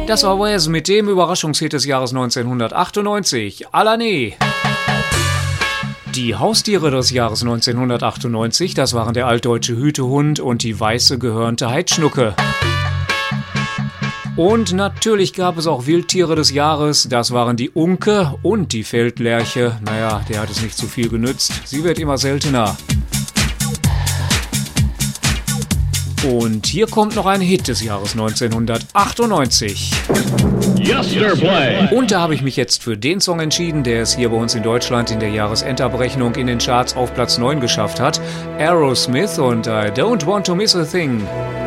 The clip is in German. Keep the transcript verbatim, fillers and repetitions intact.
Das war Wes mit dem Überraschungshit des Jahres neunzehnhundertachtundneunzig, Alane. Die Haustiere des Jahres neunzehnhundertachtundneunzig, das waren der altdeutsche Hütehund und die weiße gehörnte Heidschnucke. Und natürlich gab es auch Wildtiere des Jahres, das waren die Unke und die Feldlerche. Naja, der hat es nicht zu viel genützt, sie wird immer seltener. Und hier kommt noch ein Hit des Jahres neunzehnhundertachtundneunzig. Yesterplay. Und da habe ich mich jetzt für den Song entschieden, der es hier bei uns in Deutschland in der Jahresendabrechnung in den Charts auf Platz neun geschafft hat. Aerosmith und I Don't Want to Miss a Thing.